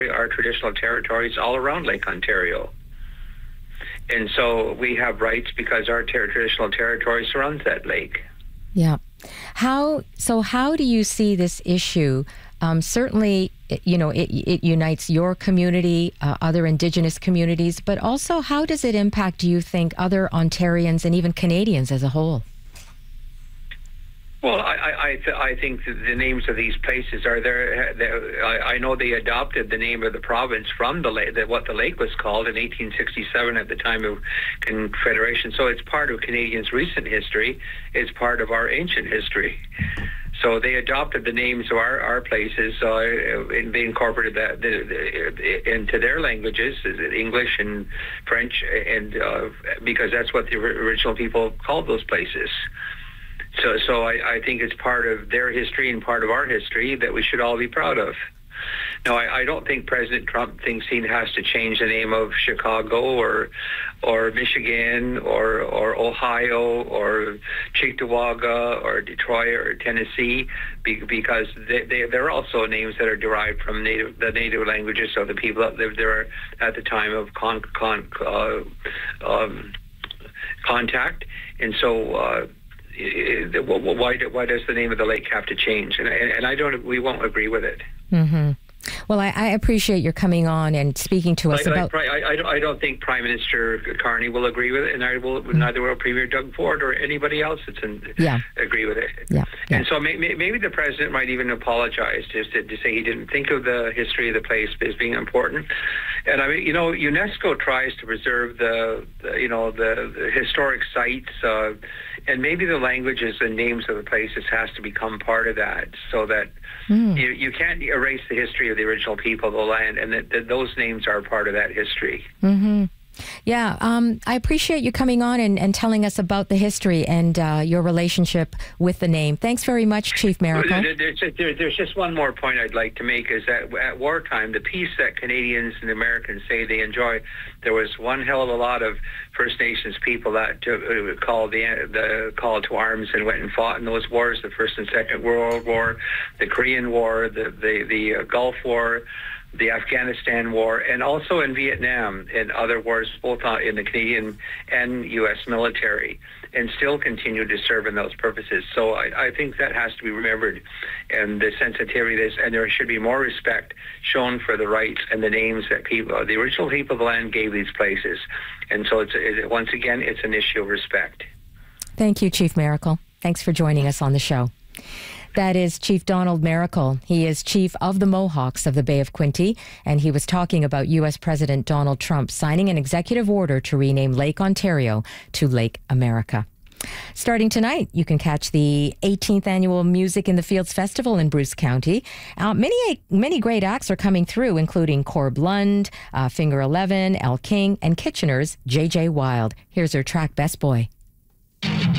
our traditional territories all around Lake Ontario. And so we have rights because our traditional territory surrounds that lake. Yeah. How do you see this issue? Certainly, it unites your community, other Indigenous communities, but also how does it impact, do you think, other Ontarians and even Canadians as a whole? Well, I think the names of these places are there. I know they adopted the name of the province from the lake, what the lake was called in 1867 at the time of Confederation. So it's part of Canadians' recent history. It's part of our ancient history. So they adopted the names of our places, and they incorporated that into their languages, English and French, and because that's what the original people called those places. So I think it's part of their history and part of our history that we should all be proud of. Now, I don't think President Trump thinks he has to change the name of Chicago or Michigan or Ohio or Cheektowaga or Detroit or Tennessee because they're also names that are derived from the native languages of the people that lived there at the time of contact. And so why does the name of the lake have to change? And we won't agree with it. Mm-hmm. Well, I appreciate your coming on and speaking to us about... I don't think Prime Minister Carney will agree with it, and neither will Premier Doug Ford or anybody else that's agree with it. Yeah. And so maybe the President might even apologize to say he didn't think of the history of the place as being important. And I mean, UNESCO tries to preserve the historic sites, and maybe the languages and names of the places has to become part of that, so that you can't erase the history of the original people of the land, and that those names are part of that history. Mm-hmm. Yeah, I appreciate you coming on and telling us about the history and your relationship with the name. Thanks very much, Chief Miracle. There's just one more point I'd like to make, is that at wartime, the peace that Canadians and Americans say they enjoy, there was one hell of a lot of First Nations people that called the call to arms and went and fought in those wars, the First and Second World War, the Korean War, the Gulf War, the Afghanistan War, and also in Vietnam and other wars, both in the Canadian and U.S. military, and still continue to serve in those purposes. So I think that has to be remembered, and the sensitivity of this, and there should be more respect shown for the rights and the names that the original people of the land gave these places. And so once again, it's an issue of respect. Thank you, Chief Miracle. Thanks for joining us on the show. That is Chief Donald Miracle. He is chief of the Mohawks of the Bay of Quinte, and he was talking about U.S. President Donald Trump signing an executive order to rename Lake Ontario to Lake America. Starting tonight, you can catch the 18th Annual Music in the Fields Festival in Bruce County. Many great acts are coming through, including Corb Lund, Finger 11, El King, and Kitchener's J.J. Wild. Here's her track, Best Boy.